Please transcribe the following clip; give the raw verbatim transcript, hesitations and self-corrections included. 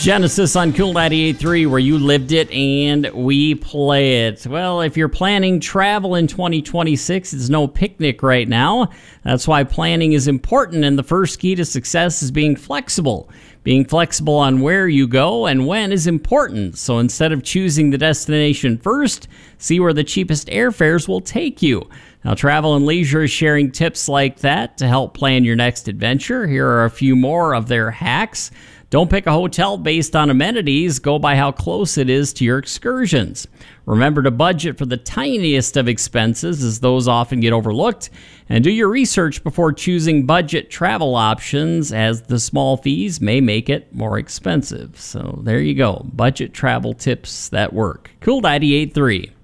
Genesis on Cool ninety-eight point three, where you lived it and we play it. Well, if you're planning travel in twenty twenty-six, it's no picnic right now. That's why planning is important, and the first key to success is being flexible. Being flexible on where you go and when is important. So instead of choosing the destination first, see where the cheapest airfares will take you. Now, Travel and Leisure is sharing tips like that to help plan your next adventure. Here are a few more of their hacks. Don't pick a hotel based on amenities. Go by how close it is to your excursions. Remember to budget for the tiniest of expenses, as those often get overlooked. And do your research before choosing budget travel options, as the small fees may make it more expensive. So there you go. Budget travel tips that work. Cool ninety-eight point three.